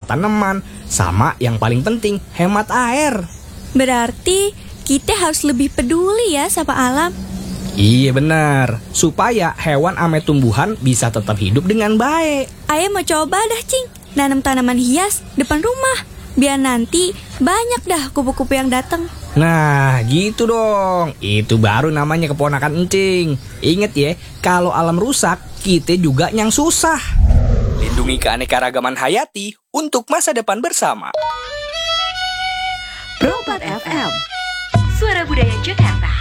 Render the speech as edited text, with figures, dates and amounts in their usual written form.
tanaman. Sama yang paling penting, hemat air. Berarti kita harus lebih peduli ya sama alam. Iya benar, supaya hewan ame tumbuhan bisa tetap hidup dengan baik. Ayah mau coba dah, Cing, nanam tanaman hias depan rumah. Biar nanti banyak dah kupu-kupu yang datang. Nah, gitu dong. Itu baru namanya keponakan encing. Ingat ya, kalau alam rusak, kita juga yang susah. Lindungi keanekaragaman hayati untuk masa depan bersama. Pro 4 FM, suara budaya Jakarta.